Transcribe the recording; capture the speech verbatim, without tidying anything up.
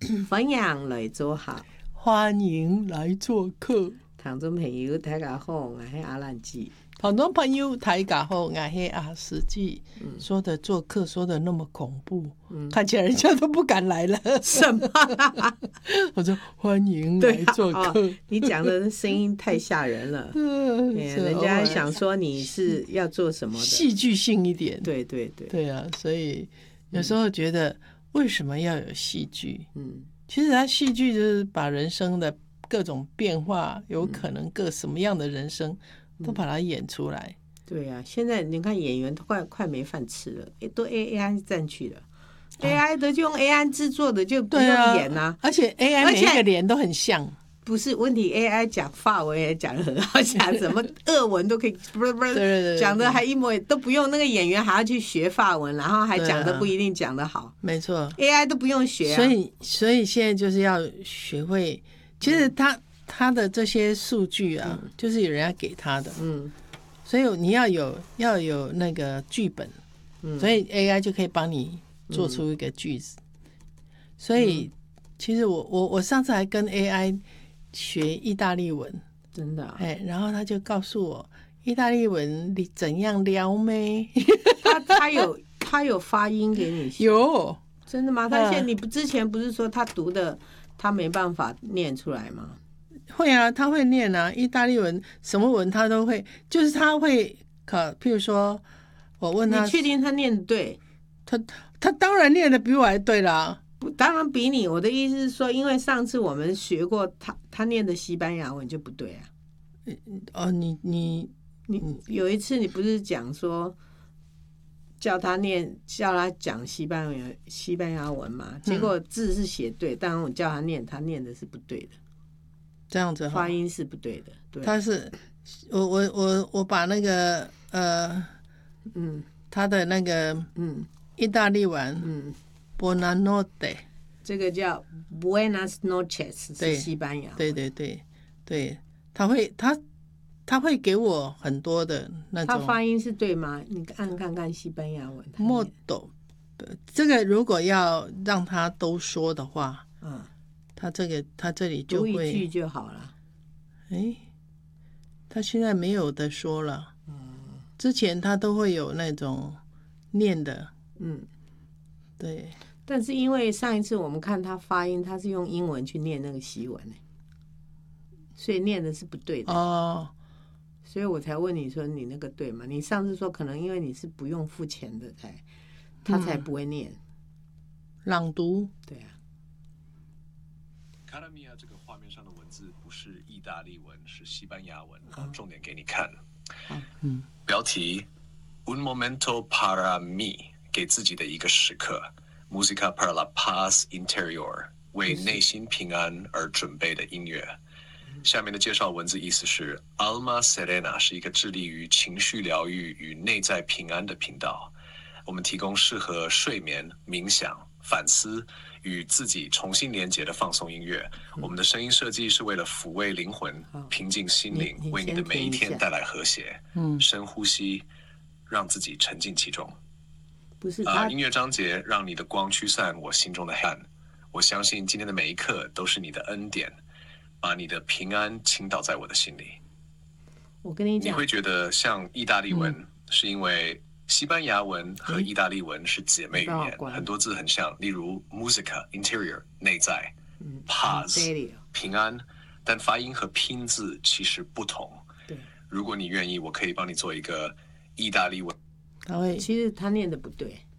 欢迎来做客， 欢迎来做客。 听众朋友大家好，我是阿兰姐。 听众朋友大家好，我是阿司机。嗯、说的做客说的那么恐怖，嗯、看起来人家都不敢来了。 什么？ 我说欢迎来做客。 啊哦、你讲的声音太吓人了。嗯、人家想说你是要做什么的， 戏剧性一点。 对对对， 对啊，所以有时候觉得为什么要有戏剧？嗯，其实它戏剧就是把人生的各种变化，有可能各什么样的人生。都把它演出来。 对啊，现在你看演员都快快没饭吃了，都 A I 占据了。啊、A I 的就用 A I 制作的就不用演啊， 而且 A I 每一个脸都很像。 不是问题 ，A I 讲法文也讲得很好，讲什么俄文都可以，不是不是，讲的还一模都不用那个演员还要去学法文，然后还讲的不一定讲得好。 没错 ，A I 都不用学、啊。 所以所以现在就是要学会，其实他。嗯他的这些数据啊、嗯，就是有人家给他的，嗯，所以你要有要有那个剧本，嗯，所以 A I 就可以帮你做出一个句子。嗯、所以其实我我我上次还跟 A I 学意大利文， 真的、啊， 哎，然后他就告诉我意大利文你怎样撩妹， 他他有他有发音给你学， 有真的吗？他现在你不之前不是说他读的他没办法念出来吗？ 会啊，他会念啊，意大利文什么文他都会，就是他会考，譬如说我问他， 你确定他念的对？ 他他当然念的比我还对啦， 当然比你。我的意思是说，因为上次我们学过他他念的西班牙文就不对啊。 哦，你你你有一次你不是讲说叫他念叫他讲西班牙西班牙文嘛？结果字是写对，但我叫他念，他念的是不对的。 这样子发音是不对的，对， 他是我我我我把那个呃嗯他的那个嗯意大利文嗯 Buonanotte 这个叫 Buenas noches 是西班牙， 对对对对，他会他他会给我很多的那种， 他发音是对吗？你按看看西班牙文 Modo 这个如果要让他都说的话，嗯。他这个，他这里就会读一句就好了。 哎，他现在没有的说了。嗯，之前他都会有那种念的。嗯，对。 但是因为上一次我们看他发音，他是用英文去念那个西文，所以念的是不对的。哦。所以我才问你说你那个对吗？你上次说可能因为你是不用付钱的才，他才不会念。嗯、 朗读。 对啊。 卡拉米亚这个画面上的文字不是意大利文，是西班牙文。啊，重点给你看。嗯，标题 Un momento para me， 给自己的一个时刻 ，Musica per la paz interior， 为内心平安而准备的音乐。下面的介绍文字意思是 Alma Serena 是一个致力于情绪疗愈与内在平安的频道。我们提供适合睡眠、冥想、反思与自己重新连结的放松音乐。我们的声音设计是为了抚慰灵魂、平静心灵，为你的每一天带来和谐。嗯，深呼吸，让自己沉浸其中。 不是啊、呃，音乐章节让你的光驱散我心中的黑暗。我相信今天的每一刻都是你的恩典，把你的平安倾倒在我的心里。 我跟你讲， 你会觉得像意大利文，嗯、是因为西班牙文和意大利文是姐妹语言，嗯、很多字很像，例如 musica interior 内在，嗯、paz 平安，但发音和拼字其实不同。 对， 如果你愿意，我可以帮你做一个意大利文。 他会，其实他念的不对。